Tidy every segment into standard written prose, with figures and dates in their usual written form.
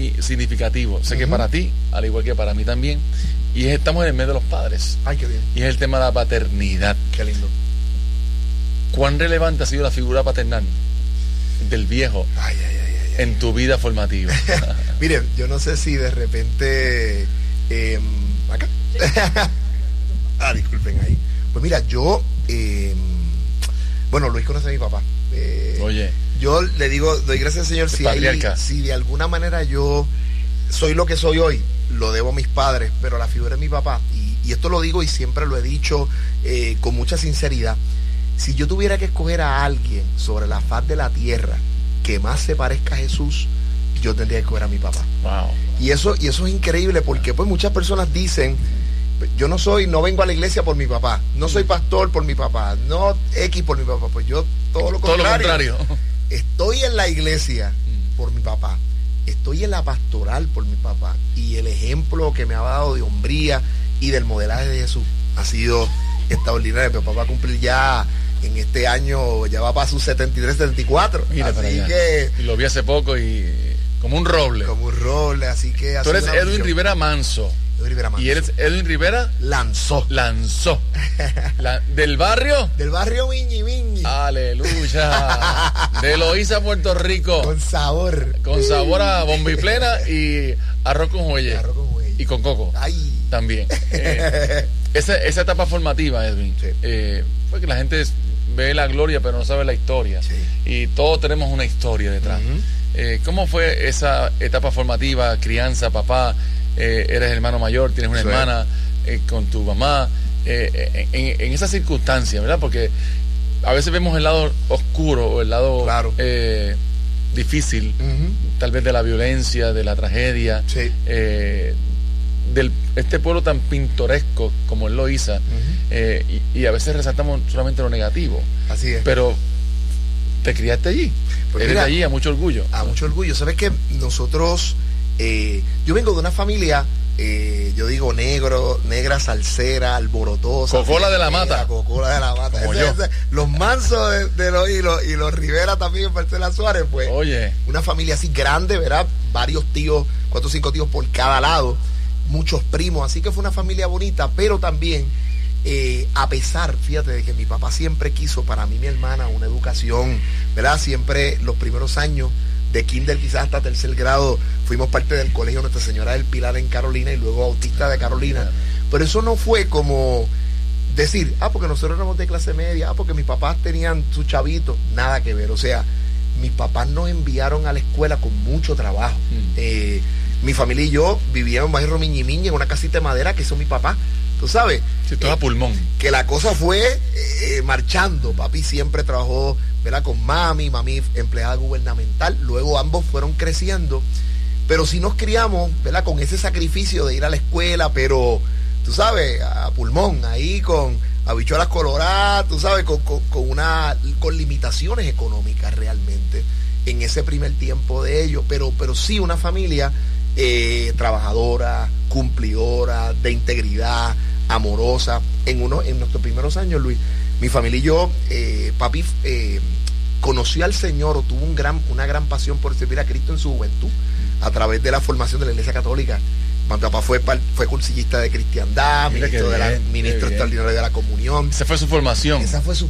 muy significativo. Sé que para ti, al igual que para mí también, y estamos en el mes de los padres. Ay, qué bien. Y es el tema de la paternidad. Qué lindo. ¿Cuán relevante ha sido la figura paternal del viejo en tu vida formativa? Miren, yo no sé si de repente acá. Disculpen ahí. Pues mira, yo bueno, Luis conoce a mi papá. Oye, yo le digo, doy gracias al Señor si de alguna manera yo soy lo que soy hoy, lo debo a mis padres, pero la figura de mi papá, y esto lo digo y siempre lo he dicho con mucha sinceridad. Si yo tuviera que escoger a alguien sobre la faz de la tierra que más se parezca a Jesús, yo tendría que escoger a mi papá. wow. Y eso es increíble, porque pues muchas personas dicen, yo no vengo a la iglesia por mi papá, no soy pastor por mi papá, no X por mi papá. Pues yo todo lo contrario. Estoy en la iglesia por mi papá, estoy en la pastoral por mi papá, y el ejemplo que me ha dado de hombría y del modelaje de Jesús ha sido extraordinario. Mi papá va a cumplir ya en este año, ya va para sus 73, 74. Mira, así que... Y lo vi hace poco y como un roble. Así que... Tú eres Edwin Rivera Manso. Y eres Edwin Rivera Lanzó. ¿Del barrio? Del barrio Miñi. Aleluya. De Loíza, Puerto Rico. Con sabor a bombiplena y arroz con jueyes. Y con coco. Ay. También. Esa etapa formativa, Edwin, sí. Porque la gente ve la gloria pero no sabe la historia. Sí. Y todos tenemos una historia detrás. ¿Cómo fue esa etapa formativa, crianza, papá? Eres hermano mayor, tienes una hermana, con tu mamá, en esa circunstancia, ¿verdad? Porque a veces vemos el lado oscuro o el lado difícil, tal vez de la violencia, de la tragedia, este pueblo tan pintoresco como es Loíza, y a veces resaltamos solamente lo negativo. Así es. Pero te criaste allí, pues eres mira, de allí a mucho orgullo. A mucho orgullo. ¿Sabes qué? Nosotros... yo vengo de una familia, yo digo negra, salsera, alborotosa. Cocola de la mata. Cocola de la mata. Los Mansos y los Rivera también en Parcela Suárez, pues. Oye. Una familia así grande, ¿verdad? Varios tíos, 4 o 5 tíos por cada lado, muchos primos, así que fue una familia bonita, pero también, a pesar, fíjate, de que mi papá siempre quiso para mí y mi hermana una educación, ¿verdad? Siempre los primeros años, de kinder quizás hasta 3er grado, fuimos parte del colegio Nuestra Señora del Pilar en Carolina y luego Bautista de Carolina. Pero eso no fue como decir, porque nosotros éramos de clase media, porque mis papás tenían sus chavitos. Nada que ver. O sea, mis papás nos enviaron a la escuela con mucho trabajo. Mi familia y yo vivíamos en Barrio Miñi, en una casita de madera que hizo mi papá. Tú sabes. Sí, todo a pulmón. Que la cosa fue marchando. Papi siempre trabajó, ¿verdad?, con mami empleada gubernamental. Luego ambos fueron creciendo. Pero sí nos criamos, ¿verdad?, con ese sacrificio de ir a la escuela, pero, tú sabes, a pulmón, ahí con habichuelas coloradas, tú sabes, con limitaciones económicas realmente en ese primer tiempo de ellos. Pero sí una familia trabajadora, cumplidora, de integridad, amorosa. En nuestros primeros años, Luis, mi familia y yo, papi conoció al Señor o tuvo una gran pasión por servir a Cristo en su juventud a través de la formación de la Iglesia Católica. Mi papá fue cursillista de cristiandad, ministro extraordinario de la comunión. Esa fue su formación.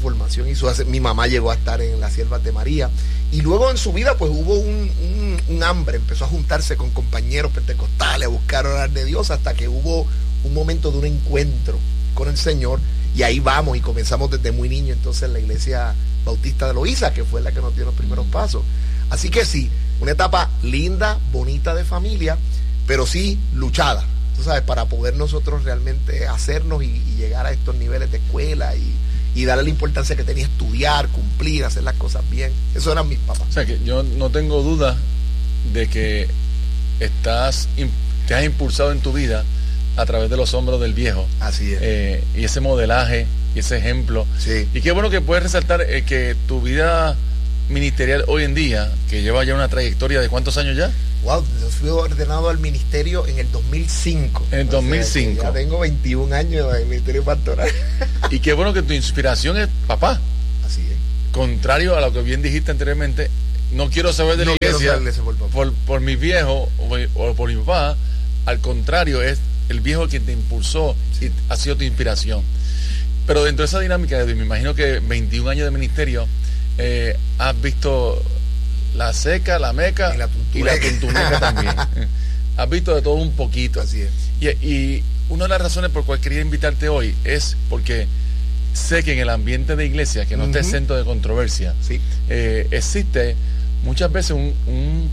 Mi mamá llegó a estar en las Siervas de María. Y luego en su vida pues hubo un hambre, empezó a juntarse con compañeros pentecostales, a buscar orar de Dios, hasta que hubo un momento de un encuentro con el Señor, y ahí vamos, y comenzamos desde muy niño entonces en la Iglesia Bautista de Loíza, que fue la que nos dio los primeros pasos. Así que sí, una etapa linda, bonita de familia, pero sí luchada, tú sabes, para poder nosotros realmente hacernos y llegar a estos niveles de escuela y darle la importancia que tenía estudiar, cumplir, hacer las cosas bien. Eso eran mis papás. O sea que yo no tengo duda de que te has impulsado en tu vida a través de los hombros del viejo. Así es. Y ese modelaje y ese ejemplo. Sí. Y qué bueno que puedes resaltar que tu vida ministerial hoy en día, que lleva ya una trayectoria de ¿cuántos años ya? Wow, yo fui ordenado al ministerio en el 2005. En el 2005. Ya tengo 21 años en el ministerio pastoral. Y qué bueno que tu inspiración es papá. Así es. Contrario a lo que bien dijiste anteriormente, no quiero saber de la iglesia. iglesia por mi viejo o por mi papá. Al contrario, es el viejo quien te impulsó y ha sido tu inspiración. Pero dentro de esa dinámica, me imagino que 21 años de ministerio, has visto la seca, la meca y la tuntuneca también. Has visto de todo un poquito. Así es. Y una de las razones por cual quería invitarte hoy es porque sé que en el ambiente de iglesia, que no está exento de controversia, existe muchas veces un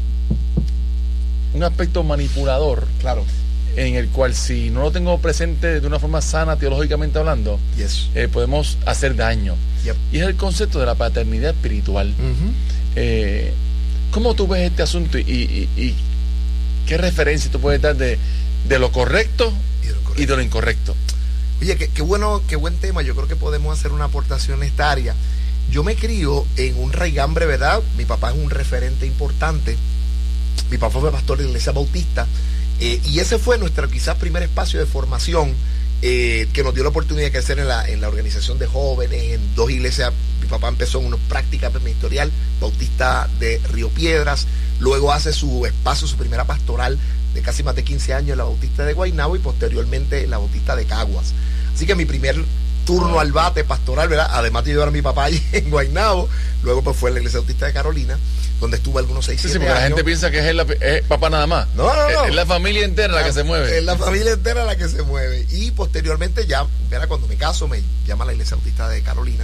aspecto manipulador, claro, en el cual si no lo tengo presente de una forma sana teológicamente hablando, podemos hacer daño. Y es el concepto de la paternidad espiritual. ¿Cómo tú ves este asunto y qué referencia tú puedes dar de lo correcto y de lo incorrecto? Oye, qué buen tema. Yo creo que podemos hacer una aportación en esta área. Yo me crío en un raigambre, ¿verdad? Mi papá es un referente importante. Mi papá fue pastor de la iglesia bautista, y ese fue nuestro quizás primer espacio de formación, que nos dio la oportunidad de crecer en la organización de jóvenes, en 2 iglesias. Mi papá empezó en una práctica ministerial bautista de Río Piedras, luego hace su espacio, su primera pastoral de casi más de 15 años en la bautista de Guaynabo y posteriormente en la bautista de Caguas. Así que mi primer turno al bate pastoral, ¿verdad? Además de llevar a mi papá allí en Guaynabo, luego pues fue en la iglesia bautista de Carolina, donde estuvo algunos 6-7 porque años. La gente piensa que es papá nada más. No. Es la familia entera la que se mueve. Es la familia entera la que se mueve. Y posteriormente ya, ¿verdad? Cuando me caso, me llama a la iglesia bautista de Carolina.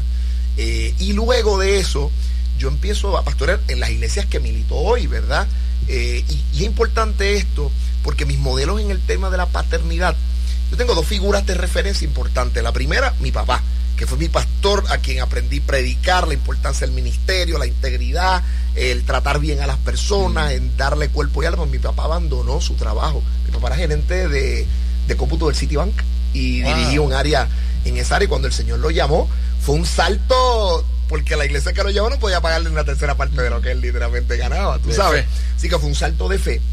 Y luego de eso, yo empiezo a pastorear en las iglesias que milito hoy, ¿verdad? Y es importante esto, porque mis modelos en el tema de la paternidad, yo tengo 2 figuras de referencia importantes. La primera, mi papá, que fue mi pastor, a quien aprendí a predicar la importancia del ministerio, la integridad, el tratar bien a las personas, en darle cuerpo y alma. Mi papá abandonó su trabajo. Mi papá era gerente de cómputo del Citibank y dirigía un área en esa área, y cuando el Señor lo llamó, fue un salto, porque la iglesia que lo llamó no podía pagarle una tercera parte de lo que él literalmente ganaba, tú sabes. Así que fue un salto de fe.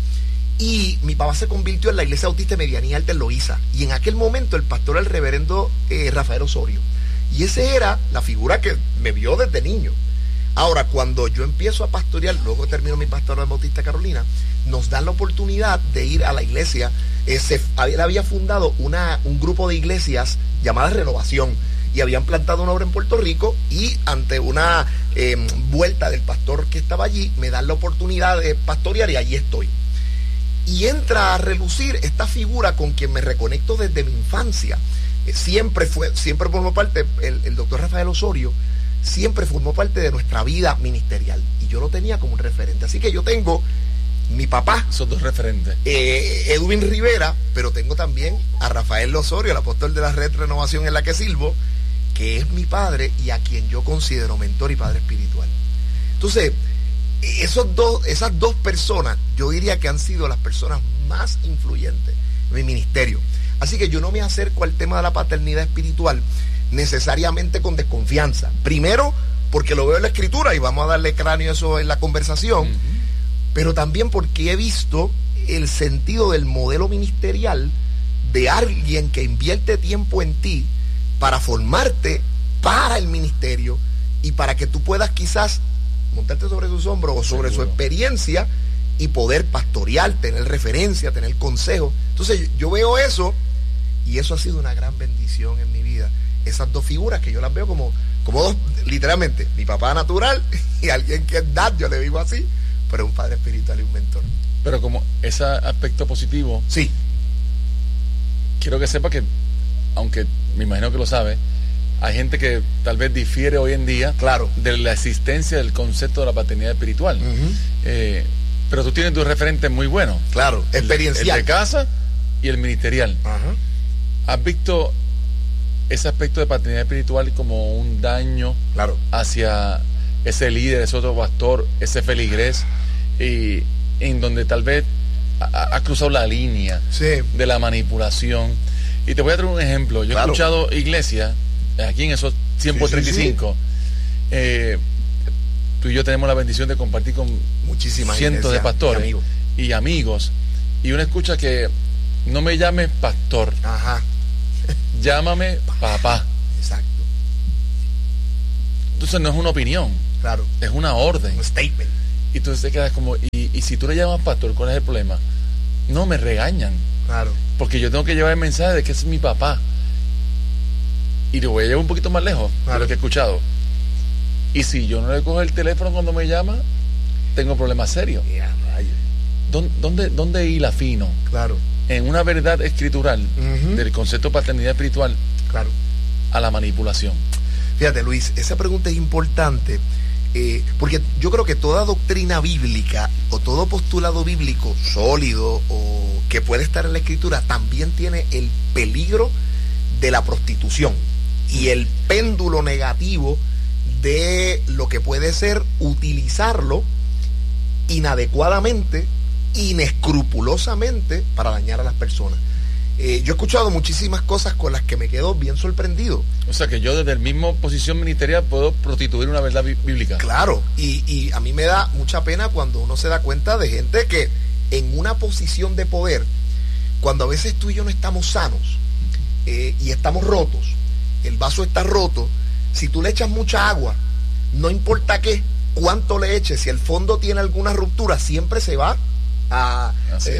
Y mi papá se convirtió en la iglesia bautista de Medianía Alta en Loíza. Y en aquel momento el pastor era el reverendo Rafael Osorio. Y ese era la figura que me vio desde niño. Ahora, cuando yo empiezo a pastorear, luego termino mi pastorado en Bautista Carolina, nos dan la oportunidad de ir a la iglesia. Él había fundado un grupo de iglesias llamada Renovación, y habían plantado una obra en Puerto Rico, y ante una vuelta del pastor que estaba allí, me dan la oportunidad de pastorear, y allí estoy. Y entra a relucir esta figura con quien me reconecto desde mi infancia. Siempre formó parte, el doctor Rafael Osorio, siempre formó parte de nuestra vida ministerial, y yo lo tenía como un referente. Así que yo tengo mi papá, son 2 referentes, Edwin Rivera, pero tengo también a Rafael Osorio, el apóstol de la Red Renovación en la que sirvo, que es mi padre y a quien yo considero mentor y padre espiritual. Entonces, esas dos personas, yo diría que han sido las personas más influyentes en mi ministerio. Así que yo no me acerco al tema de la paternidad espiritual necesariamente con desconfianza. Primero, porque lo veo en la Escritura, y vamos a darle cráneo a eso en la conversación, pero también porque he visto el sentido del modelo ministerial de alguien que invierte tiempo en ti para formarte para el ministerio, y para que tú puedas quizás montarte sobre sus hombros o sobre su experiencia y poder pastorear, tener referencia, tener consejo. Entonces yo veo eso, y eso ha sido una gran bendición en mi vida. Esas 2 figuras que yo las veo como 2, literalmente, mi papá natural y alguien que es dad, yo le digo así, pero un padre espiritual y un mentor. Pero como ese aspecto positivo, sí, quiero que sepa que, aunque me imagino que lo sabe, hay gente que tal vez difiere hoy en día, claro, de la existencia del concepto de la paternidad espiritual. Pero tú tienes 2 referentes muy buenos. Claro, experiencial. El de casa y el ministerial. ¿Has visto ese aspecto de paternidad espiritual como un daño, claro, hacia ese líder, ese otro pastor, ese feligrés, y en donde tal vez ha cruzado la línea de la manipulación? Y te voy a traer un ejemplo. Yo he escuchado iglesias aquí en esos 135. Tú y yo tenemos la bendición de compartir con muchísimas cientos de pastores y amigos, y uno escucha que no me llames pastor, llámame papá. Exacto. Entonces no es una opinión, claro, es una orden, un statement. Y entonces te quedas como, y si tú le llamas pastor, ¿cuál es el problema? No, me regañan. Claro. Porque yo tengo que llevar el mensaje de que ese es mi papá. Y lo voy a llevar un poquito más lejos de lo que he escuchado. Y si yo no le cojo el teléfono cuando me llama, tengo problemas serios. ¿Dónde hila fino? Claro. En una verdad escritural del concepto de paternidad espiritual, claro, a la manipulación. Fíjate, Luis, esa pregunta es importante porque yo creo que toda doctrina bíblica o todo postulado bíblico sólido o que puede estar en la escritura también tiene el peligro de la prostitución y el péndulo negativo de lo que puede ser utilizarlo inadecuadamente, inescrupulosamente para dañar a las personas. Yo he escuchado muchísimas cosas con las que me quedo bien sorprendido. O sea que yo desde la misma posición ministerial puedo prostituir una verdad bíblica. Claro, y a mí me da mucha pena cuando uno se da cuenta de gente que en una posición de poder, cuando a veces tú y yo no estamos sanos y estamos rotos, el vaso está roto, si tú le echas mucha agua, no importa cuánto le eches, si el fondo tiene alguna ruptura, siempre se va a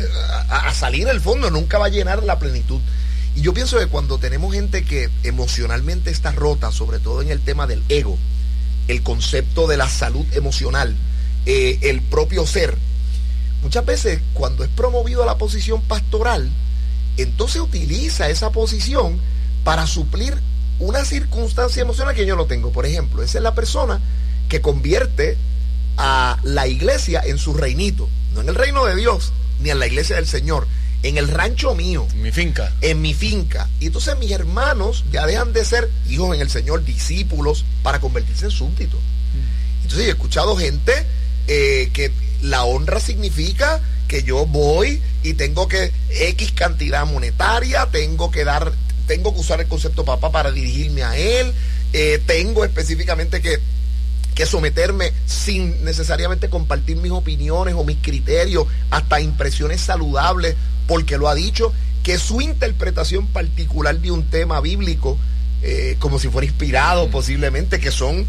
salir el fondo, nunca va a llenar la plenitud. Y yo pienso que cuando tenemos gente que emocionalmente está rota, sobre todo en el tema del ego, el concepto de la salud emocional, el propio ser, muchas veces cuando es promovido a la posición pastoral, entonces utiliza esa posición para suplir una circunstancia emocional que yo no tengo. Por ejemplo, esa es la persona que convierte a la iglesia en su reinito, no en el reino de Dios, ni en la iglesia del Señor, en el rancho mío, en mi finca. En mi finca. Y entonces mis hermanos ya dejan de ser hijos en el Señor, discípulos, para convertirse en súbditos. Entonces yo he escuchado gente que la honra significa que yo voy y tengo que X cantidad monetaria, tengo que usar el concepto papá para dirigirme a él, tengo específicamente que someterme sin necesariamente compartir mis opiniones o mis criterios, hasta impresiones saludables, porque lo ha dicho, que su interpretación particular de un tema bíblico, como si fuera inspirado posiblemente, que son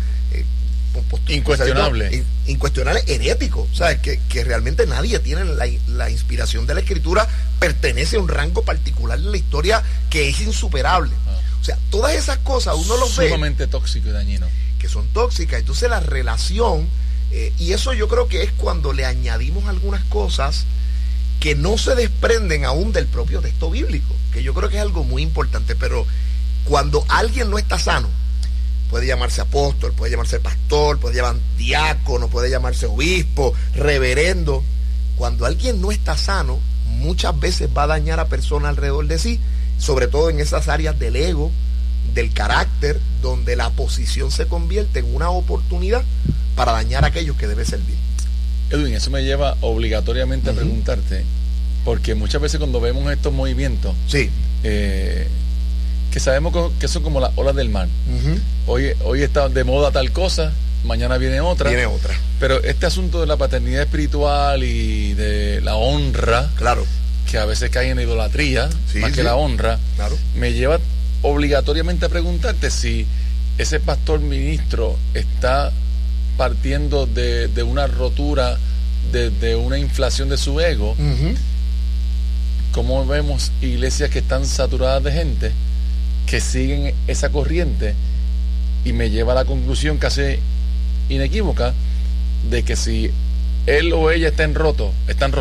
incuestionables, heréticos. O sea, que realmente nadie tiene la inspiración de la escritura, pertenece a un rango particular de la historia que es insuperable. O sea, todas esas cosas uno los ve sumamente tóxico y dañino, que son tóxicas. Entonces la relación, y eso yo creo que es cuando le añadimos algunas cosas que no se desprenden aún del propio texto bíblico, que yo creo que es algo muy importante. Pero cuando alguien no está sano, puede llamarse apóstol, puede llamarse pastor, puede llamarse diácono, puede llamarse obispo, reverendo, cuando alguien no está sano, muchas veces va a dañar a personas alrededor de sí, sobre todo en esas áreas del ego, del carácter, donde la posición se convierte en una oportunidad para dañar a aquellos que debe servir. Edwin, eso me lleva obligatoriamente a preguntarte, porque muchas veces cuando vemos estos movimientos, sí, que sabemos que son como las olas del mar, hoy está de moda tal cosa, mañana viene otra, pero este asunto de la paternidad espiritual y de la honra, claro, que a veces cae en la idolatría, más que la honra, claro, me lleva obligatoriamente a preguntarte si ese pastor ministro está partiendo de una rotura, de una inflación de su ego. Como vemos iglesias que están saturadas de gente que siguen esa corriente, y me lleva a la conclusión casi inequívoca de que si él o ella están rotos,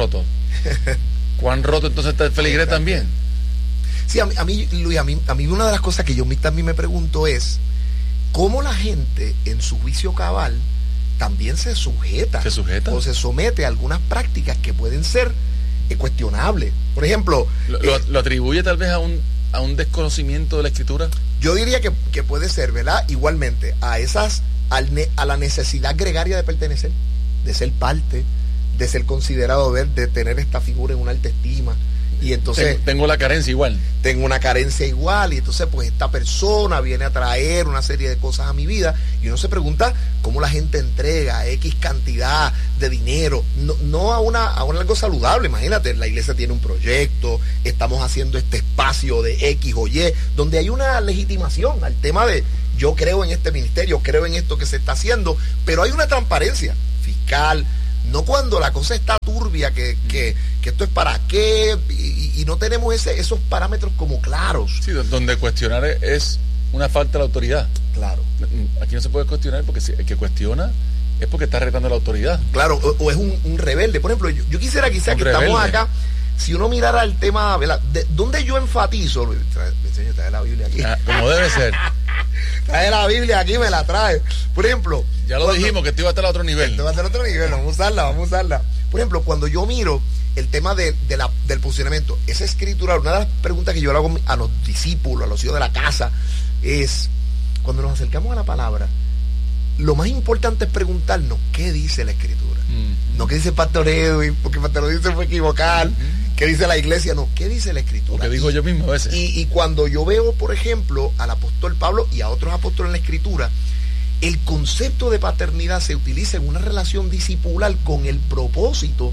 ¿cuán roto entonces está el feligrés también? Sí, a mí, Luis, a mí una de las cosas que yo también me pregunto es cómo la gente en su juicio cabal también se sujeta o se somete a algunas prácticas que pueden ser cuestionables. Por ejemplo, ¿lo atribuye tal vez a un desconocimiento de la escritura? Yo diría que puede ser, ¿verdad? Igualmente a la necesidad gregaria de pertenecer, de ser parte, de ser considerado, de tener esta figura en una alta estima. Y entonces tengo la carencia igual. Tengo una carencia igual, y entonces pues esta persona viene a traer una serie de cosas a mi vida, y uno se pregunta cómo la gente entrega X cantidad de dinero, no a algo saludable. Imagínate, la iglesia tiene un proyecto, estamos haciendo este espacio de X o Y, donde hay una legitimación al tema de yo creo en este ministerio, creo en esto que se está haciendo, pero hay una transparencia fiscal, no cuando la cosa está turbia, que esto es para qué, y no tenemos esos parámetros como claros. Sí, donde cuestionar es una falta de la autoridad. Claro. Aquí no se puede cuestionar porque si el que cuestiona es porque está retando la autoridad. Claro, o es un rebelde. Por ejemplo, yo quisiera quizás que rebelde. Estamos acá, si uno mirara el tema, ¿verdad? ¿Dónde yo enfatizo? Señor, trae la Biblia aquí. Como debe ser. Trae la Biblia aquí, me la trae. Por ejemplo... Ya lo dijimos, que esto iba a estar a otro nivel. Esto va a estar a otro nivel, vamos a usarla. Por ejemplo, cuando yo miro el tema del posicionamiento, esa escritura, una de las preguntas que yo le hago a los discípulos, a los hijos de la casa, es, cuando nos acercamos a la palabra, lo más importante es preguntarnos, ¿qué dice la escritura? No qué dice Pastor Edwin, porque Pastor Edwin se fue a equivocar, qué dice la iglesia, no, ¿qué dice la escritura? Lo que digo yo mismo a veces. Y cuando yo veo, por ejemplo, al apóstol Pablo y a otros apóstoles en la escritura, el concepto de paternidad se utiliza en una relación discipular con el propósito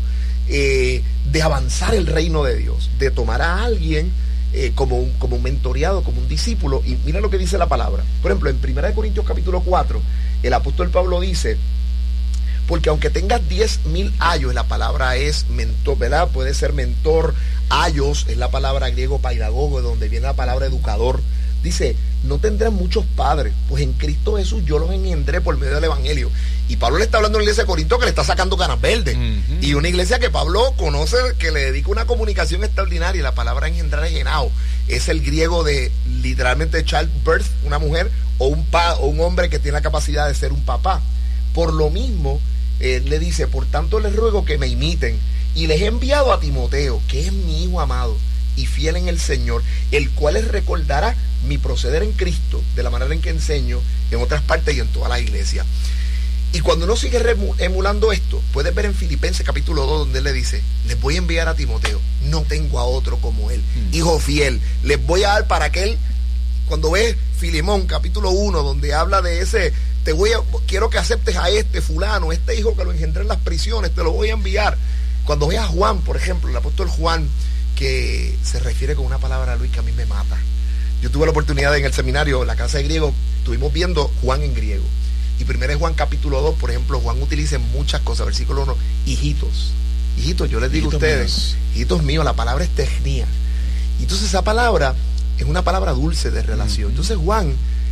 de avanzar el reino de Dios, de tomar a alguien como un mentoreado, como un discípulo. Y mira lo que dice la palabra. Por ejemplo, en 1 Corintios capítulo 4, el apóstol Pablo dice, porque aunque tengas 10.000 ayos, la palabra es mentor, ¿verdad? Puede ser mentor, ayos, es la palabra griego paidagogo, de donde viene la palabra educador. Dice, no tendrán muchos padres, pues en Cristo Jesús yo los engendré por medio del Evangelio. Y Pablo le está hablando a una iglesia de Corinto que le está sacando canas verdes. Y una iglesia que Pablo conoce, que le dedica una comunicación extraordinaria. La palabra engendrar es genao. Es el griego de, literalmente, childbirth, una mujer o un hombre que tiene la capacidad de ser un papá. Por lo mismo, le dice, por tanto les ruego que me imiten. Y les he enviado a Timoteo, que es mi hijo amado y fiel en el Señor, el cual les recordará mi proceder en Cristo, de la manera en que enseño en otras partes y en toda la iglesia. Y cuando uno sigue emulando esto, puedes ver en Filipenses capítulo 2, donde él le dice, les voy a enviar a Timoteo, no tengo a otro como él, hijo fiel, les voy a dar para que él, cuando ves Filemón capítulo 1, donde habla de ese, quiero que aceptes a este fulano, este hijo que lo engendré en las prisiones, te lo voy a enviar. Cuando ves a Juan, por ejemplo, el apóstol Juan, que se refiere con una palabra, Luis, que a mí me mata. Yo tuve la oportunidad en el seminario, en la casa de griego, estuvimos viendo Juan en griego. Y primero en Juan capítulo 2, por ejemplo, Juan utiliza muchas cosas. Versículo 1, hijitos. Hijitos, yo les digo a ustedes, hijitos míos, la palabra es tecnia. Y entonces esa palabra es una palabra dulce de relación. Entonces Juan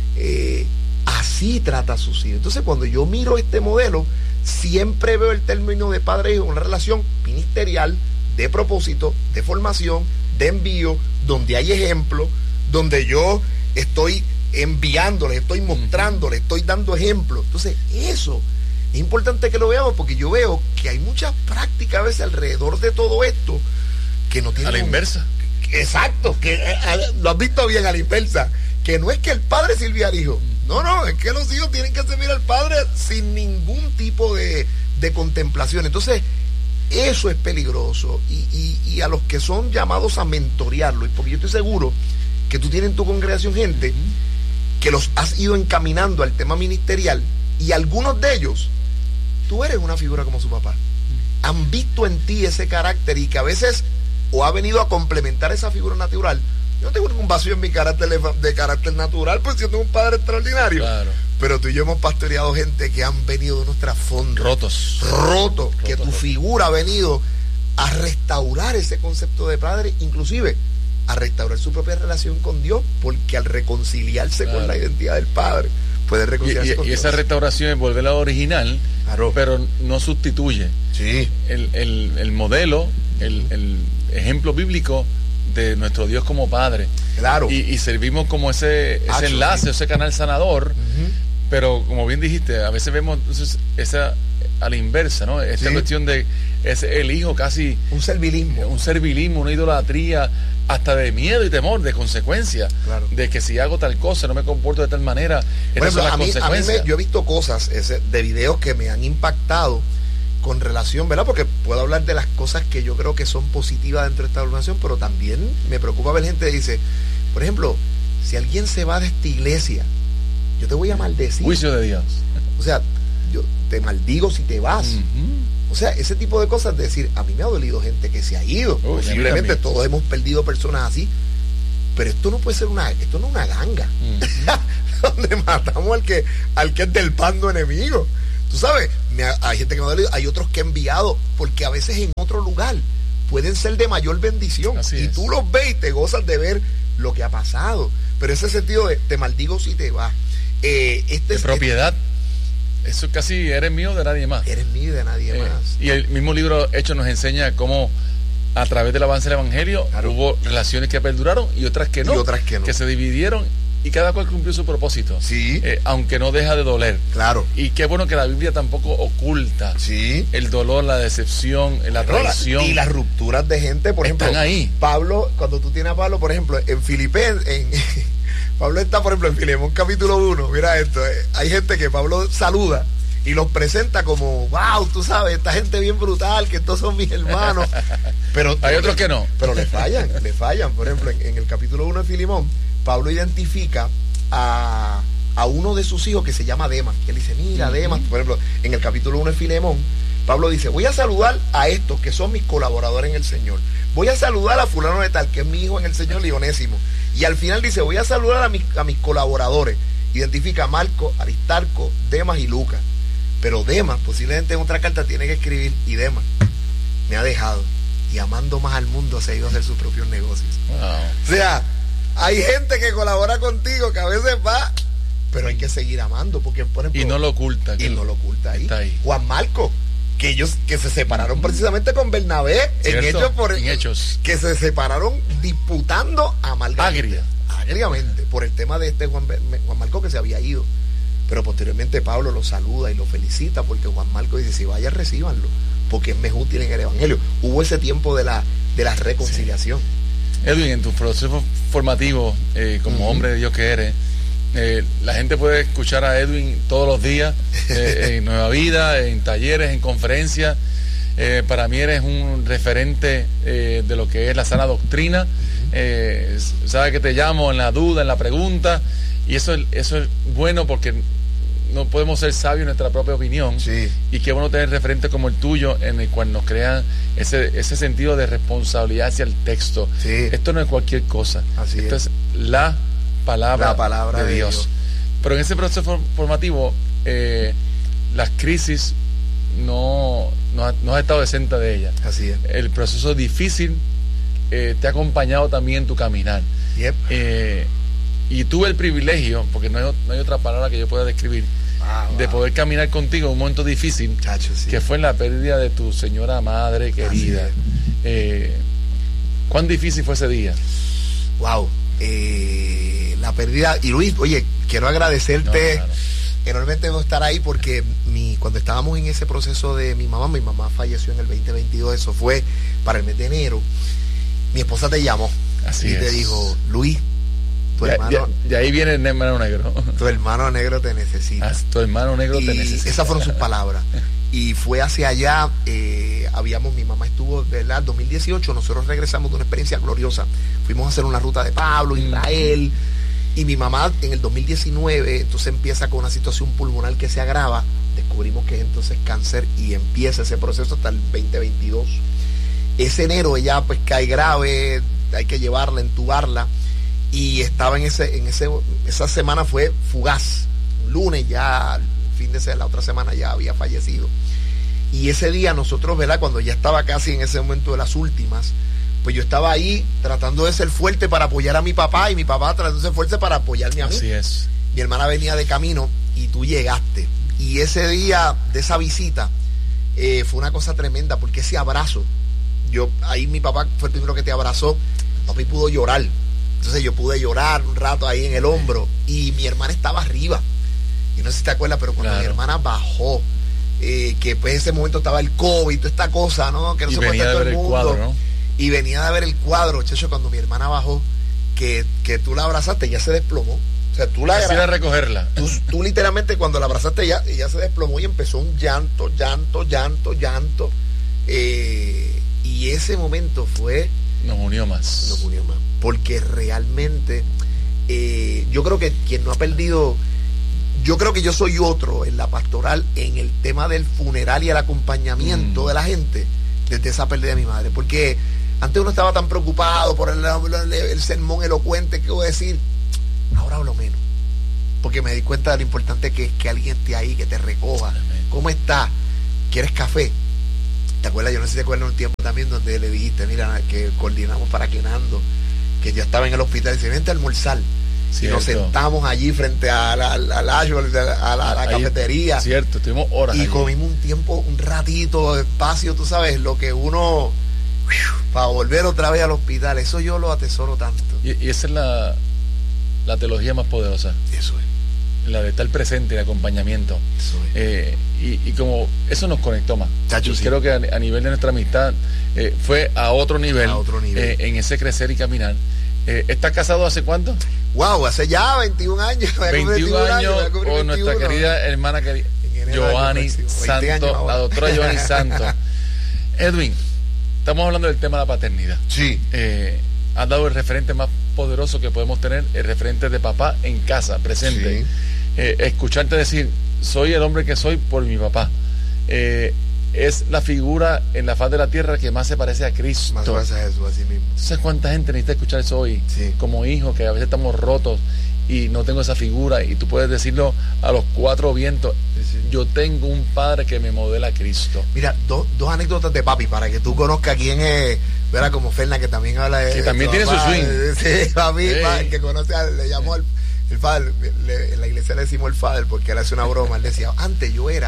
así trata a sus hijos. Entonces cuando yo miro este modelo, siempre veo el término de padre e hijo, una relación ministerial, de propósito, de formación, de envío, donde hay ejemplo, donde yo estoy enviándole, estoy mostrándole, estoy dando ejemplo. Entonces eso es importante que lo veamos, porque yo veo que hay muchas prácticas a veces alrededor de todo esto que no tienen... A la inversa. Exacto, que lo has visto bien, a la inversa, que no es que el padre sirve al hijo, no, es que los hijos tienen que servir al padre sin ningún tipo de contemplación. Entonces eso es peligroso, y a los que son llamados a mentorearlo, porque yo estoy seguro que tú tienes en tu congregación gente que los has ido encaminando al tema ministerial, y algunos de ellos, tú eres una figura como su papá. Han visto en ti ese carácter, y que a veces o ha venido a complementar esa figura natural. Yo no tengo ningún vacío en mi carácter de carácter natural, pues yo tengo un padre extraordinario. Claro. Pero tú y yo hemos pastoreado gente que han venido de unos trasfondos rotos, que tu figura ha venido a restaurar ese concepto de padre, inclusive a restaurar su propia relación con Dios, porque al reconciliarse con la identidad del padre, puede reconciliarse con Dios. Y esa restauración es volverla original, pero no sustituye el modelo, el ejemplo bíblico de nuestro Dios como Padre. Y servimos como ese enlace, ese canal sanador. Pero como bien dijiste, a veces vemos entonces esa a la inversa, ¿no? Esta cuestión de el hijo casi un servilismo, una idolatría, hasta de miedo y temor, de consecuencia, de que si hago tal cosa no me comporto de tal manera. Por ejemplo, a mí yo he visto cosas de videos que me han impactado con relación, ¿verdad? Porque puedo hablar de las cosas que yo creo que son positivas dentro de esta organización, pero también me preocupa ver gente que dice, por ejemplo, si alguien se va de esta iglesia, yo te voy a maldecir. Juicio de Dios. O sea, yo te maldigo si te vas. O sea, ese tipo de cosas, de decir, a mí me ha dolido gente que se ha ido. Posiblemente todos hemos perdido personas así, pero esto no puede ser esto no es una ganga donde matamos al que es del bando enemigo. Tú sabes, hay gente que me ha dolido, hay otros que he enviado, porque a veces en otro lugar pueden ser de mayor bendición. Y tú los ves y te gozas de ver lo que ha pasado. Pero ese sentido de te maldigo si te vas. De propiedad. Eso casi eres mío de nadie más. Eres mío de nadie más. Y el mismo libro Hechos nos enseña cómo a través del avance del Evangelio hubo relaciones que perduraron y otras que no. Que se dividieron y cada cual cumplió su propósito. Sí. Aunque no deja de doler. Claro. Y qué bueno que la Biblia tampoco oculta el dolor, la decepción, la traición. Y las rupturas de gente, por ejemplo. Están ahí. Pablo, cuando tú tienes a Pablo, por ejemplo, en Filipenses, Pablo está, por ejemplo, en Filemón capítulo 1, mira esto, hay gente que Pablo saluda y los presenta como, wow, tú sabes, esta gente bien brutal, que estos son mis hermanos. Pero hay otros que no. Pero le fallan. Por ejemplo, en el capítulo 1 de Filemón, Pablo identifica a uno de sus hijos que se llama Demas. Él dice, mira, Demas, por ejemplo, en el capítulo 1 de Filemón, Pablo dice, voy a saludar a estos que son mis colaboradores en el Señor. Voy a saludar a fulano de tal, que es mi hijo en el Señor, Onésimo. Y al final dice, voy a saludar a mis colaboradores. Identifica a Marco, Aristarco, Demas y Lucas. Pero Demas, posiblemente en otra carta tiene que escribir, y Demas me ha dejado. Y amando más al mundo se ha ido a hacer sus propios negocios. Wow. O sea, hay gente que colabora contigo que a veces va, pero hay que seguir amando. Porque, por ejemplo, y no lo oculta. Y no lo oculta ahí. Está ahí. Juan Marco, que ellos que se separaron precisamente con Bernabé, en Hechos, que se separaron disputando agriamente por el tema de Juan Marco que se había ido. Pero posteriormente Pablo lo saluda y lo felicita porque Juan Marco dice, si vayan, recíbanlo, porque es más útil en el Evangelio. Hubo ese tiempo de la reconciliación. Edwin, en tu proceso formativo como hombre de Dios que eres, la gente puede escuchar a Edwin todos los días en Nueva Vida, en talleres, en conferencias. Para mí eres un referente de lo que es la sana doctrina. Sabes que te llamo en la duda, en la pregunta, y eso es bueno porque no podemos ser sabios en nuestra propia opinión. Y qué bueno tener referentes como el tuyo en el cual nos crean ese sentido de responsabilidad hacia el texto. Esto no es cualquier cosa. Esto es la palabra de Dios. Pero en ese proceso formativo las crisis no has estado exenta de ellas. Así es. El proceso difícil te ha acompañado también en tu caminar. Y tuve el privilegio, porque no hay otra palabra que yo pueda describir, de poder caminar contigo en un momento difícil, que fue en la pérdida de tu señora madre querida. ¿Cuán difícil fue ese día? Wow. La pérdida. Y Luis, oye, quiero agradecerte enormemente por estar ahí, porque cuando estábamos en ese proceso de mi mamá falleció en el 2022, eso fue para el mes de enero. Mi esposa te llamó te dijo, Luis, tu hermano. De ahí viene el hermano negro. Tu hermano negro te necesita. Tu hermano negro te necesita. Esas fueron sus palabras. Y fue hacia allá, mi mamá estuvo, ¿verdad? 2018, nosotros regresamos de una experiencia gloriosa. Fuimos a hacer una ruta de Pablo, Israel. Y mi mamá en el 2019, entonces empieza con una situación pulmonar que se agrava. Descubrimos que es entonces cáncer y empieza ese proceso hasta el 2022. Ese enero ella pues cae grave, hay que llevarla, entubarla. Y estaba esa semana fue fugaz. Un lunes ya, la otra semana ya había fallecido. Y ese día nosotros, ¿verdad? Cuando ya estaba casi en ese momento de las últimas, pues yo estaba ahí tratando de ser fuerte para apoyar a mi papá y mi papá tratando de ser fuerte para apoyarme a mí. Así es. Mi hermana venía de camino y tú llegaste. Y ese día de esa visita fue una cosa tremenda porque ese abrazo, ahí mi papá fue el primero que te abrazó, papi pudo llorar. Entonces yo pude llorar un rato ahí en el hombro y mi hermana estaba arriba. Y no sé si te acuerdas, pero cuando mi hermana bajó, que pues en ese momento estaba el COVID, toda esta cosa, ¿no? Que no se puede estar todo el mundo. Cuadro, ¿no? Y venía de ver el cuadro, chacho, cuando mi hermana bajó, que tú la abrazaste, ya se desplomó. O sea, tú la agarraste. a recogerla. Tú literalmente cuando la abrazaste ella se desplomó y empezó un llanto. Y ese momento nos unió más. Porque realmente yo creo que quien no ha perdido, yo creo que yo soy otro en la pastoral en el tema del funeral y el acompañamiento de la gente desde esa pérdida de mi madre. Porque antes uno estaba tan preocupado por el sermón elocuente que voy a decir, ahora hablo menos. Porque me di cuenta de lo importante que es que alguien esté ahí, que te recoja. ¿cómo estás? ¿Quieres café? ¿Te acuerdas? Yo no sé si te acuerdas un tiempo también donde le dijiste, mira, que coordinamos para Quenando, que yo estaba en el hospital y dice, vente a almorzar. Cierto. Y nos sentamos allí frente a la cafetería. Cierto, estuvimos horas. Y allí comimos un tiempo, un ratito, espacio, tú sabes, lo que uno, para volver otra vez al hospital, eso yo lo atesoro tanto. Y esa es la teología más poderosa. Eso es. La de estar presente, el acompañamiento. Eso es. Y como eso nos conectó más. Chacho, sí. Creo que a nivel de nuestra amistad fue a otro nivel. A otro nivel. En ese crecer y caminar. ¿Estás casado hace cuánto? Wow, hace ya 21 años. 21 años con nuestra querida hermana Giovanni Santos, la doctora Giovanni Santos. Edwin, estamos hablando del tema de la paternidad. Sí. Has dado el referente más poderoso que podemos tener, el referente de papá en casa, presente. Sí. Escucharte decir, soy el hombre que soy por mi papá. Es la figura en la faz de la tierra que más se parece a Cristo. Más se parece a Jesús, así mismo. ¿Sabes cuánta gente necesita escuchar eso hoy? Sí. Como hijos, que a veces estamos rotos y no tengo esa figura, y tú puedes decirlo a los cuatro vientos. Sí. Yo tengo un padre que me modela a Cristo. Mira, dos anécdotas de papi para que tú conozcas quién es, verá, como Fernan, que también habla de... Que también tiene papá, su swing. Sí, papi, Sí. que conoce, le llamó el padre, en la iglesia le decimos el padre porque él hace una broma. Él decía, antes yo era,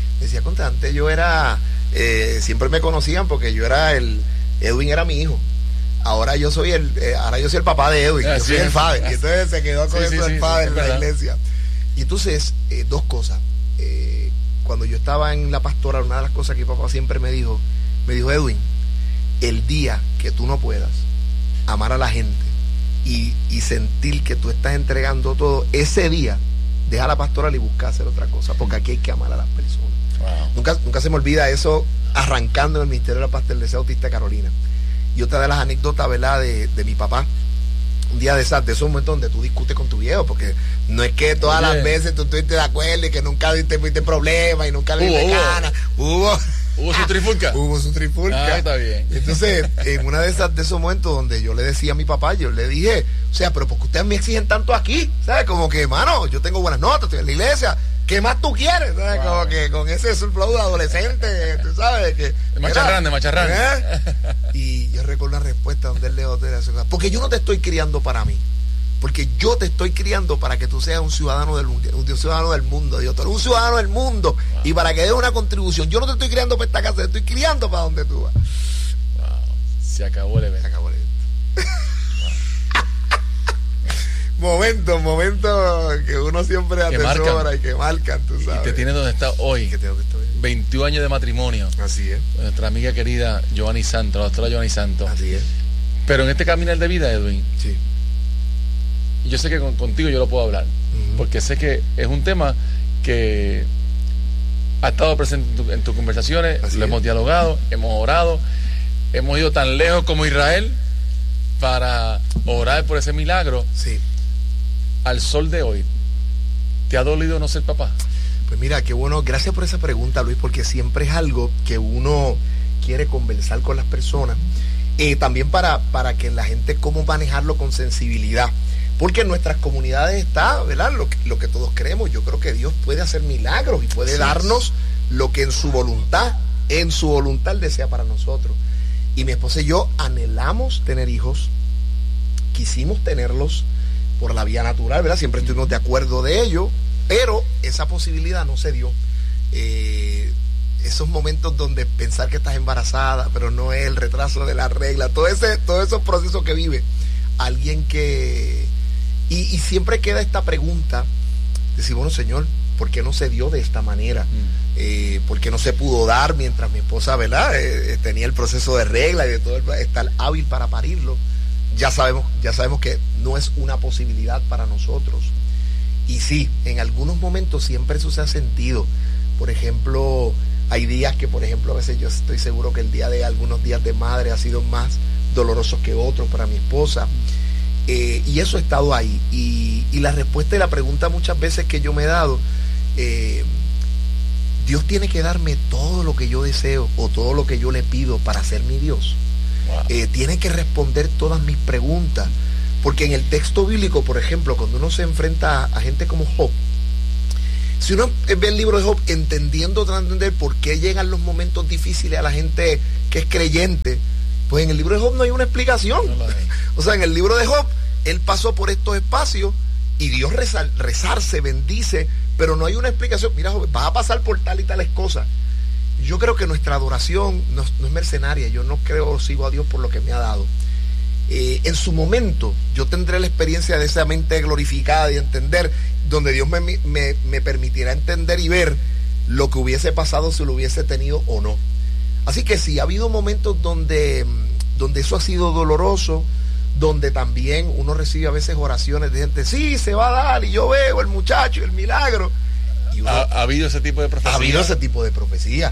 siempre me conocían porque yo era Edwin era mi hijo. Ahora yo soy el papá de Edwin, yo soy el padre. Y entonces se quedó con eso el padre en la iglesia. Y entonces, dos cosas. Cuando yo estaba en la pastoral, una de las cosas que papá siempre me dijo, Edwin, el día que tú no puedas amar a la gente y sentir que tú estás entregando todo, ese día deja la pastoral y busca hacer otra cosa, porque aquí hay que amar a las personas. Wow. Nunca se me olvida eso, arrancando en el ministerio de la Pastoral Autista de Carolina. Y otra de las anécdotas, ¿verdad?, de mi papá, un día de esos momentos donde tú discutes con tu viejo, porque no es que todas las veces tú estuviste de acuerdo y que nunca tuviste problemas y nunca le diste ganas. Hubo su trifulca. Hubo su trifulca. Está bien. Entonces, en una de esos momentos donde yo le decía a mi papá, yo le dije, o sea, pero porque ustedes me exigen tanto aquí, ¿sabes? Como que, mano, yo tengo buenas notas, estoy en la iglesia, ¿qué más tú quieres? ¿Sabes? Wow. Como que con ese surflow de adolescente, tú sabes que... De macharrán. Y yo recuerdo la respuesta donde él le dijo, porque yo no te estoy criando para mí, porque yo te estoy criando para que tú seas un ciudadano del mundo, Dios, tú eres un ciudadano del mundo. Wow. Y para que des una contribución. Yo no te estoy criando para esta casa, te estoy criando para donde tú vas. Wow. Se acabó el evento. Momentos que uno siempre atesora y que marcan, tú sabes. Y te tiene donde está hoy. 21 años de matrimonio. Así es. Nuestra amiga querida Giovanni Santos, la doctora Giovanni Santos. Así es. Pero en este caminar de vida, Edwin, sí, yo sé que contigo yo lo puedo hablar, porque sé que es un tema que ha estado presente en tus conversaciones. Así lo hemos dialogado, hemos orado, hemos ido tan lejos como Israel para orar por ese milagro. Sí. Al sol de hoy, ¿te ha dolido no ser papá? Pues mira, qué bueno, gracias por esa pregunta, Luis, porque siempre es algo que uno quiere conversar con las personas, también para que la gente cómo manejarlo con sensibilidad, porque en nuestras comunidades está, ¿verdad?, lo que todos creemos. Yo creo que Dios puede hacer milagros y puede darnos lo que en su voluntad desea para nosotros. Y mi esposa y yo anhelamos tener hijos, quisimos tenerlos por la vía natural, ¿verdad? Siempre estuvimos de acuerdo de ello, pero esa posibilidad no se dio. Esos momentos donde pensar que estás embarazada, pero no es, el retraso de la regla, todos esos procesos que vive alguien que... Y siempre queda esta pregunta, decir, bueno, Señor, ¿por qué no se dio de esta manera? ¿Por qué no se pudo dar mientras mi esposa, ¿verdad?, tenía el proceso de regla y de todo, estar hábil para parirlo? Ya sabemos que no es una posibilidad para nosotros. Y sí, en algunos momentos siempre eso se ha sentido. Por ejemplo, hay días que, por ejemplo, a veces yo estoy seguro que algunos días de madre ha sido más doloroso que otros para mi esposa. Y eso ha estado ahí. Y la respuesta y la pregunta muchas veces que yo me he dado, Dios tiene que darme todo lo que yo deseo o todo lo que yo le pido para ser mi Dios. Wow. Tiene que responder todas mis preguntas, porque en el texto bíblico, por ejemplo, cuando uno se enfrenta a gente como Job, Si uno ve el libro de Job entendiendo, tratando de entender por qué llegan los momentos difíciles a la gente que es creyente, pues en el libro de Job no hay una explicación. No o sea, en el libro de Job, él pasó por estos espacios y Dios rezarse, bendice, pero no hay una explicación. Mira, Job, vas a pasar por tal y tales cosas. Yo creo que nuestra adoración no es mercenaria. Yo no creo, sigo a Dios por lo que me ha dado. En su momento yo tendré la experiencia de esa mente glorificada y entender, donde Dios me permitirá entender y ver lo que hubiese pasado si lo hubiese tenido o no. Así que sí, ha habido momentos donde eso ha sido doloroso, donde también uno recibe a veces oraciones de gente, sí, se va a dar, y yo veo el muchacho y el milagro. Y uno, ¿Ha habido ese tipo de profecía? Ha habido ese tipo de profecía.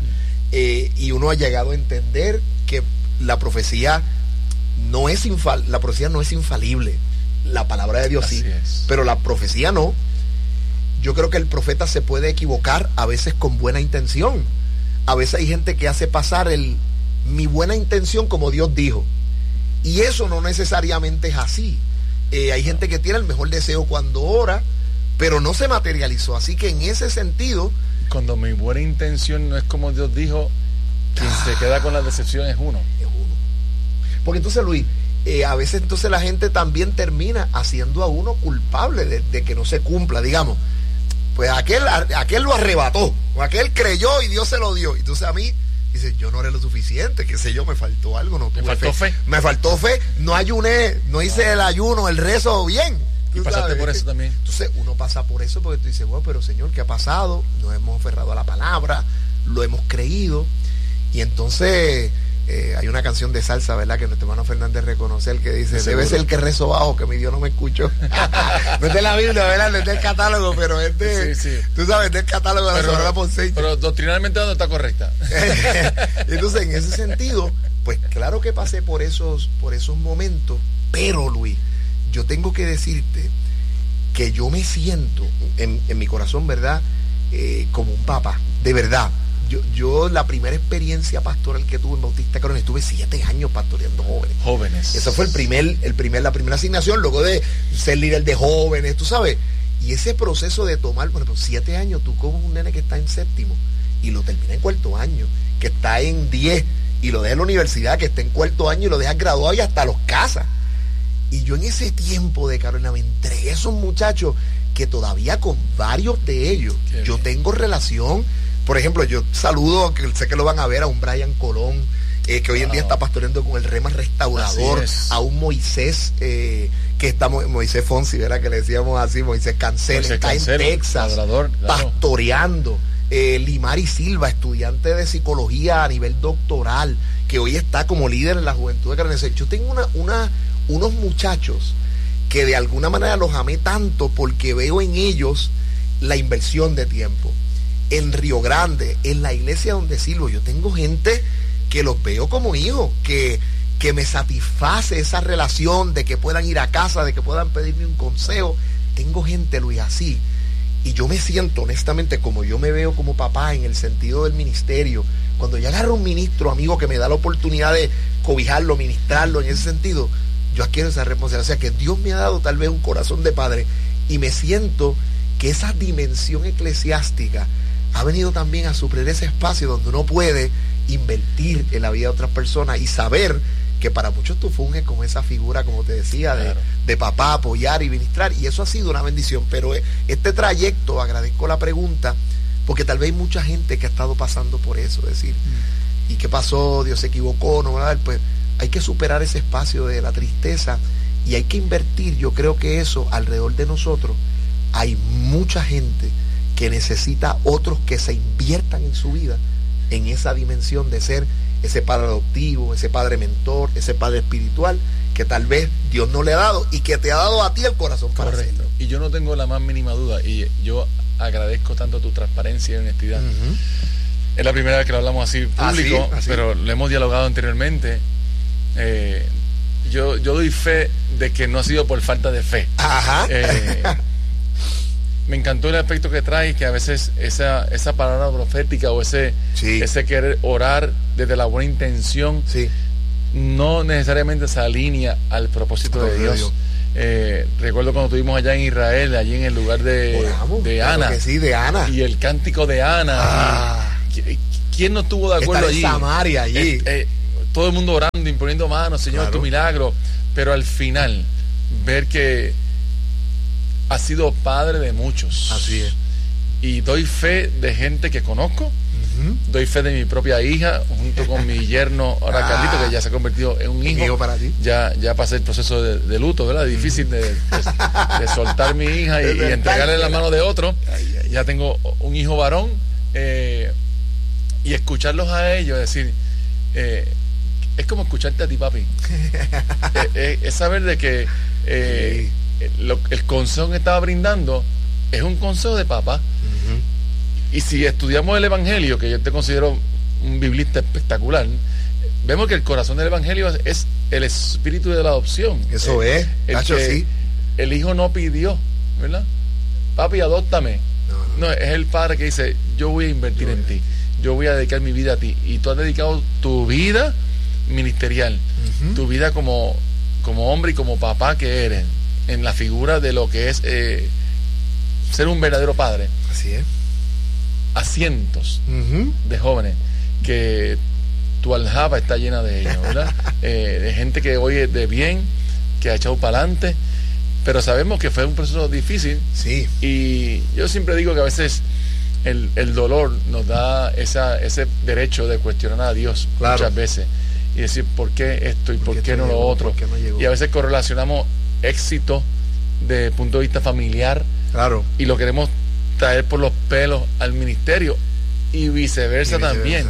Y uno ha llegado a entender que la profecía no es infalible. La palabra de Dios sí, pero la profecía no. Yo creo que el profeta se puede equivocar a veces con buena intención. A veces hay gente que hace pasar mi buena intención como Dios dijo. Y eso no necesariamente es así. Hay gente que tiene el mejor deseo cuando ora, pero no se materializó. Así que en ese sentido, cuando mi buena intención no es como Dios dijo, quien se queda con la decepción es uno. Porque entonces, Luis, a veces entonces la gente también termina haciendo a uno culpable de que no se cumpla. Digamos, pues aquel lo arrebató, o aquel creyó y Dios se lo dio. Entonces a mí dice, yo no era lo suficiente, qué sé yo, me faltó algo, no tuve fe. Me faltó fe, no ayuné, no hice el ayuno, el rezo bien. Y pasaste por eso también. Entonces uno pasa por eso porque tú dices, bueno, pero Señor, ¿qué ha pasado? Nos hemos aferrado a la palabra, lo hemos creído. Y entonces hay una canción de salsa, ¿verdad?, que nuestro hermano Fernández reconoce, el que dice, debe ser el que rezo bajo, que mi Dios no me escuchó. No es de la Biblia, ¿verdad?, no es del catálogo, pero es de, sí. Tú sabes, es del catálogo de la Sonora Ponceña. Pero doctrinalmente no está correcta. Entonces, en ese sentido, pues claro que pasé por esos momentos, pero Luis, yo tengo que decirte que yo me siento en mi corazón, ¿verdad?, como un papá, de verdad. Yo la primera experiencia pastoral que tuve en Bautista Corona, estuve 7 años pastoreando jóvenes. Esa fue la primera asignación, luego de ser líder de jóvenes, tú sabes. Y ese proceso de tomar, bueno, 7 años, tú como un nene que está en 7º y lo termina en 4º año, que está en 10 y lo deja en la universidad, que está en 4º año y lo deja graduado y hasta los casa. Y yo en ese tiempo de Carolina me entregué a esos muchachos que todavía con varios de ellos yo tengo relación. Por ejemplo, yo saludo, que sé que lo van a ver, a un Brian Colón, que hoy en día está pastoreando con el Rema Restaurador, a un Moisés, Moisés Fonsi, ¿verdad?, que le decíamos así, Moisés Cancel, está en Texas, pastoreando. Limari Silva, estudiante de psicología a nivel doctoral, que hoy está como líder en la juventud de Carolina. Yo tengo unos muchachos que de alguna manera los amé tanto porque veo en ellos la inversión de tiempo. En Río Grande, en la iglesia donde sirvo, yo tengo gente que los veo como hijos, que me satisface esa relación de que puedan ir a casa, de que puedan pedirme un consejo. Tengo gente, Luis, así. Y yo me siento, honestamente, como yo me veo como papá en el sentido del ministerio. Cuando yo agarro un ministro amigo que me da la oportunidad de cobijarlo, ministrarlo, en ese sentido, yo adquiero esa responsabilidad. O sea, que Dios me ha dado tal vez un corazón de padre y me siento que esa dimensión eclesiástica ha venido también a suplir ese espacio donde uno puede invertir en la vida de otras personas y saber que para muchos tú funges como esa figura, como te decía, de papá, apoyar y ministrar, y eso ha sido una bendición. Pero este trayecto, agradezco la pregunta, porque tal vez hay mucha gente que ha estado pasando por eso, es decir, ¿y qué pasó? Dios se equivocó, ¿no? Pues hay que superar ese espacio de la tristeza y hay que invertir. Yo creo que eso, alrededor de nosotros, hay mucha gente que necesita otros que se inviertan en su vida, en esa dimensión de ser ese padre adoptivo, ese padre mentor, ese padre espiritual que tal vez Dios no le ha dado y que te ha dado a ti el corazón para hacerlo. Y yo no tengo la más mínima duda, y yo agradezco tanto tu transparencia y honestidad. Es la primera vez que lo hablamos así público, así. Pero lo hemos dialogado anteriormente. Yo doy fe de que no ha sido por falta de fe. Me encantó el aspecto que traes, que a veces esa palabra profética o ese querer orar desde la buena intención no necesariamente se alinea al propósito de Dios. Recuerdo cuando estuvimos allá en Israel, allí en el lugar de Ana. Que sí, de Ana. Y el cántico de Ana. ¿Quién no estuvo de acuerdo allí? Samaria allí. Todo el mundo orando, imponiendo manos, Señor, tu milagro. Pero al final, ver que ha sido padre de muchos. Así es. Y doy fe de gente que conozco. Doy fe de mi propia hija, junto con mi yerno, ahora Carlito, que ya se ha convertido en un hijo. Para ti. Ya pasé el proceso de luto, ¿verdad? Difícil de soltar mi hija y entregarle la mano de otro. Ya tengo un hijo varón. Y escucharlos a ellos, decir, es como escucharte a ti, papi. Es saber de que el consejo que estaba brindando es un consejo de papá. Y si estudiamos el Evangelio, que yo te considero un biblista espectacular, vemos que el corazón del Evangelio es el espíritu de la adopción. Eso es, Nacho, sí. El hijo no pidió, ¿verdad? Papi, adóptame. No, es el padre que dice, yo voy a invertir en ti, yo voy a dedicar mi vida a ti. Y tú has dedicado tu vida ministerial, tu vida como hombre y como papá que eres, en la figura de lo que es ser un verdadero padre. Así es. A cientos de jóvenes que tu aljaba está llena de ellos, ¿verdad? De gente que oye de bien, que ha echado para adelante, pero sabemos que fue un proceso difícil. Sí. Y yo siempre digo que a veces el dolor nos da ese derecho de cuestionar a Dios, claro, muchas veces, y decir por qué esto y por qué no lo otro. Y a veces correlacionamos éxito desde el punto de vista familiar, claro, y lo queremos traer por los pelos al ministerio y viceversa también.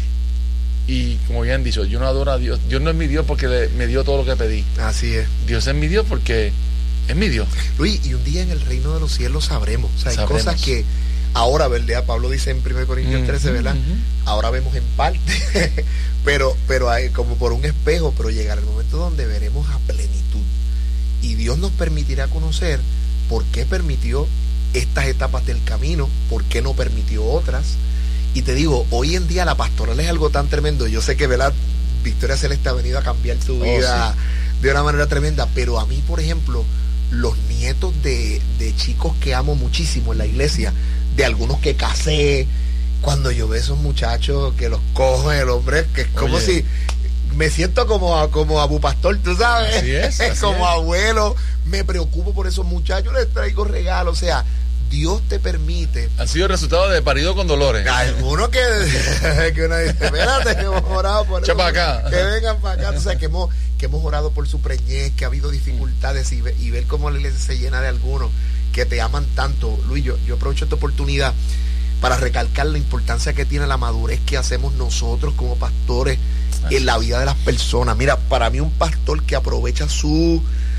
Y como bien han dicho, yo no adoro a Dios. Dios no es mi Dios porque me dio todo lo que pedí. Así es. Dios es mi Dios porque es mi Dios. Luis, y un día en el reino de los cielos sabremos. O sea, hay cosas que ahora, ¿verdad? Pablo dice en 1 Corintios 13, ¿verdad? Ahora vemos en parte, pero hay como por un espejo, pero llegará el momento donde veremos a plenitud. Y Dios nos permitirá conocer por qué permitió estas etapas del camino, por qué no permitió otras. Y te digo, hoy en día la pastoral es algo tan tremendo. Yo sé que, ¿verdad?, Victoria Celeste ha venido a cambiar tu vida de una manera tremenda, pero a mí, por ejemplo, los nietos de chicos que amo muchísimo en la iglesia, de algunos que casé, cuando yo veo esos muchachos que los cojo el hombre, que es como si me siento como Abu Pastor, tú sabes. Así es, como abuelo, me preocupo por esos muchachos, les traigo regalos, o sea, Dios te permite. Han sido resultados de parido con dolores. Algunos que uno dice, espérate, que hemos orado por eso, para acá. Que vengan para acá. O sea, que hemos orado por su preñez, que ha habido dificultades y ver cómo la iglesia se llena de algunos que te aman tanto. Luis, yo aprovecho esta oportunidad para recalcar la importancia que tiene la madurez que hacemos nosotros como pastores en la vida de las personas. Mira, para mí un pastor que aprovecha su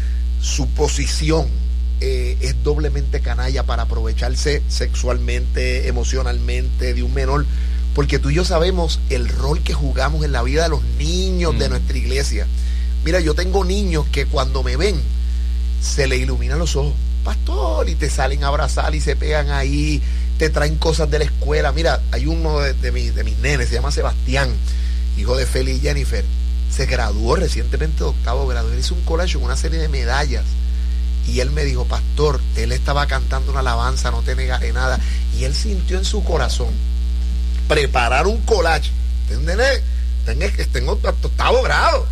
posición es doblemente canalla para aprovecharse sexualmente, emocionalmente de un menor, porque tú y yo sabemos el rol que jugamos en la vida de los niños de nuestra iglesia. Mira, yo tengo niños que cuando me ven se le iluminan los ojos, pastor, y te salen a abrazar y se pegan ahí, te traen cosas de la escuela. Mira, hay uno de mis nenes, se llama Sebastián, hijo de Feli y Jennifer, se graduó recientemente de 8º grado, él hizo un collage con una serie de medallas. Y él me dijo, pastor, él estaba cantando una alabanza, no te negaré nada. Y él sintió en su corazón preparar un collage. ¿Entendés? Tengo 8º grado.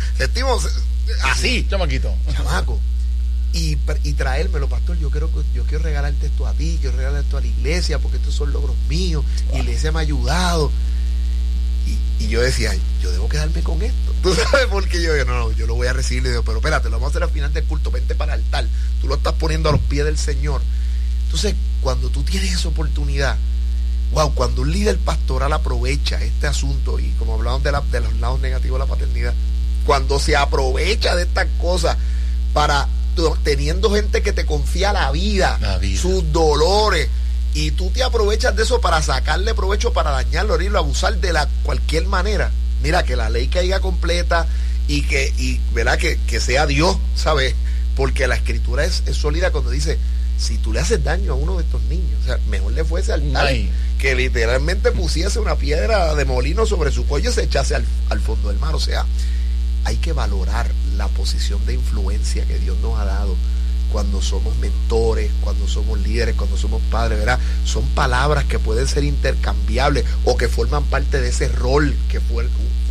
Así. Chamaquito. Chamaco. Y traérmelo, pastor, yo quiero regalarte esto a ti, quiero regalar esto a la iglesia, porque estos son logros míos. Wow. Y la iglesia me ha ayudado. Y yo decía, yo debo quedarme con esto. ¿Tú sabes? Porque yo lo voy a recibir. Le digo, pero espérate, lo vamos a hacer al final del culto. Vente para el altar. Tú lo estás poniendo a los pies del Señor. Entonces, cuando tú tienes esa oportunidad, wow, cuando un líder pastoral aprovecha este asunto, y como hablamos de los lados negativos de la paternidad, cuando se aprovecha de estas cosas para, teniendo gente que te confía la vida, sus dolores, y tú te aprovechas de eso para sacarle provecho, para dañarlo, herirlo, abusar de cualquier manera. Mira, que la ley caiga completa y ¿verdad? Que sea Dios, ¿sabes? Porque la escritura es sólida cuando dice, si tú le haces daño a uno de estos niños, o sea, mejor le fuese al tal que literalmente pusiese una piedra de molino sobre su cuello y se echase al fondo del mar. O sea, hay que valorar la posición de influencia que Dios nos ha dado cuando somos mentores, cuando somos líderes, cuando somos padres, ¿verdad? Son palabras que pueden ser intercambiables o que forman parte de ese rol que fue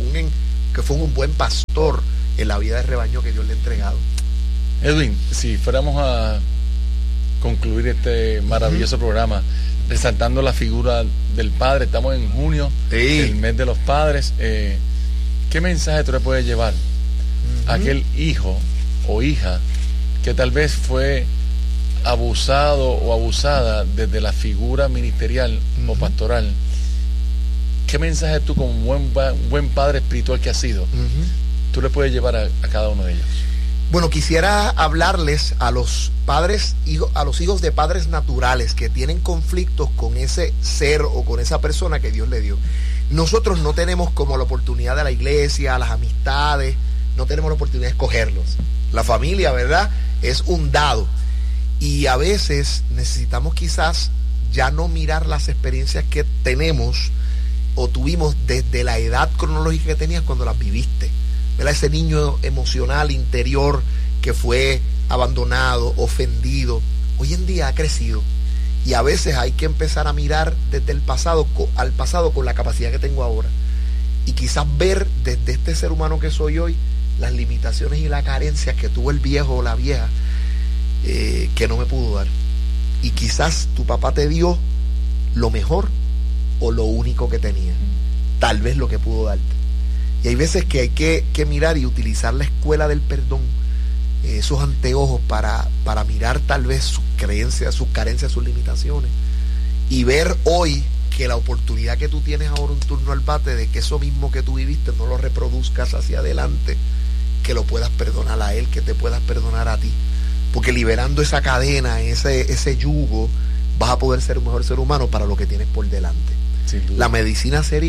un buen pastor en la vida del rebaño que Dios le ha entregado. Edwin, si fuéramos a concluir este maravilloso programa resaltando la figura del padre, estamos en junio, el mes de los padres, ¿qué mensaje tú le puedes llevar a aquel hijo o hija que tal vez fue abusado o abusada desde la figura ministerial o pastoral? ¿Qué mensaje tú, como buen padre espiritual que has sido, tú le puedes llevar a cada uno de ellos? Bueno, quisiera hablarles a los padres, a los hijos de padres naturales que tienen conflictos con ese ser o con esa persona que Dios le dio. Nosotros no tenemos como la oportunidad de la iglesia, las amistades, no tenemos la oportunidad de escogerlos. La familia, ¿verdad?, es un dado. Y a veces necesitamos quizás ya no mirar las experiencias que tenemos o tuvimos desde la edad cronológica que tenías cuando las viviste, ¿verdad? Ese niño emocional interior que fue abandonado, ofendido, hoy en día ha crecido. Y a veces hay que empezar a mirar desde el pasado al pasado con la capacidad que tengo ahora. Y quizás ver desde este ser humano que soy hoy las limitaciones y las carencias que tuvo el viejo o la vieja que no me pudo dar. Y quizás tu papá te dio lo mejor o lo único que tenía. Tal vez lo que pudo darte. Y hay veces que hay que mirar y utilizar la escuela del perdón, esos anteojos para mirar tal vez sus creencias, sus carencias, sus limitaciones. Y ver hoy que la oportunidad que tú tienes ahora, un turno al bate, de que eso mismo que tú viviste no lo reproduzcas hacia adelante, que lo puedas perdonar a él, que te puedas perdonar a ti. Porque liberando esa cadena, ese yugo, vas a poder ser un mejor ser humano para lo que tienes por delante. La medicina sería